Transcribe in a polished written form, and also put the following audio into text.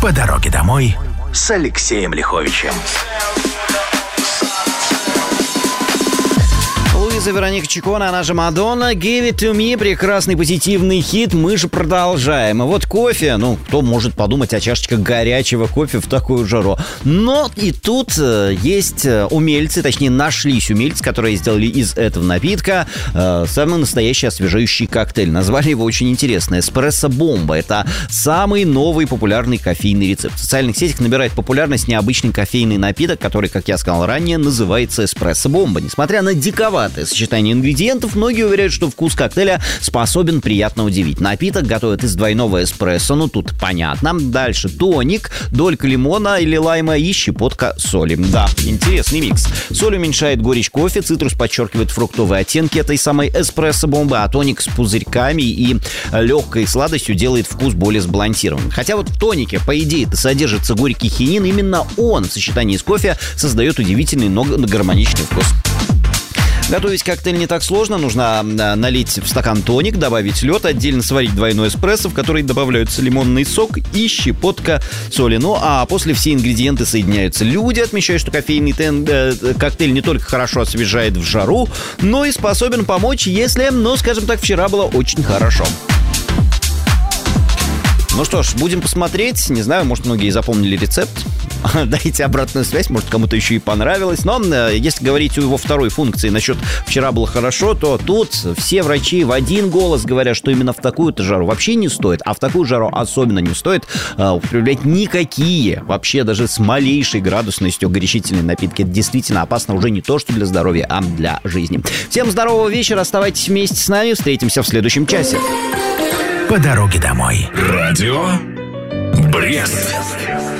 По дороге домой с Алексеем Лиховичем. Луиза Вероника Чикона, она же Мадонна, Give It To Me, прекрасный позитивный хит, мы же продолжаем. И вот кофе, кто может подумать о чашечках горячего кофе в такую жару. Но и тут есть умельцы, точнее нашлись умельцы, которые сделали из этого напитка самый настоящий освежающий коктейль. Назвали его очень интересно, эспрессо-бомба. Это самый новый популярный кофейный рецепт. В социальных сетях набирает популярность необычный кофейный напиток, который, как я сказал ранее, называется эспрессо-бомба. Несмотря на диковатое сочетание ингредиентов, многие уверяют, что вкус коктейля способен приятно удивить. Напиток готовят из двойного эспрессо, тут понятно. Дальше тоник, долька лимона или лайма и щепотка соли. Да, интересный микс. Соль уменьшает горечь кофе, цитрус подчеркивает фруктовые оттенки этой самой эспрессо-бомбы, а тоник с пузырьками и легкой сладостью делает вкус более сбалансированным. Хотя вот в тонике, по идее, содержится горький хинин, именно он в сочетании с кофе создает удивительный, но гармоничный вкус. Готовить коктейль не так сложно. Нужно налить в стакан тоник, добавить лед, отдельно сварить двойной эспрессо, в который добавляются лимонный сок и щепотка соли. А после все ингредиенты соединяются. Люди отмечают, что кофейный коктейль не только хорошо освежает в жару, но и способен помочь, если, скажем так, вчера было очень хорошо. Ну что ж, будем посмотреть. Не знаю, может, многие запомнили рецепт. Дайте обратную связь, может, кому-то еще и понравилось. Но если говорить о его второй функции насчет «вчера было хорошо», то тут все врачи в один голос говорят, что именно в такую-то жару вообще не стоит, а в такую жару особенно не стоит употреблять никакие, вообще даже с малейшей градусностью горячительные напитки. Это действительно опасно уже не то, что для здоровья, а для жизни. Всем здорового вечера, оставайтесь вместе с нами, встретимся в следующем часе. По дороге домой. Радио Брест.